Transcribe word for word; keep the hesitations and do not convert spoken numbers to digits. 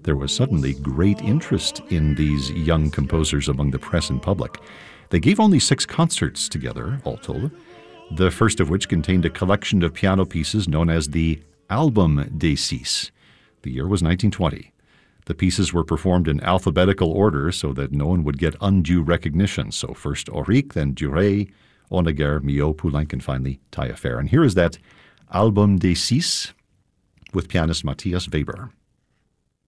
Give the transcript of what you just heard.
there was suddenly great interest in these young composers among the press and public. They gave only six concerts together, all told, the first of which contained a collection of piano pieces known as the Album des Six. The year was nineteen twenty. The pieces were performed in alphabetical order so that no one would get undue recognition. So first Auric, then Duret, Honegger, Millot, Poulenc, and finally Taillefer. And here is that Album des Six with pianist Matthias Weber.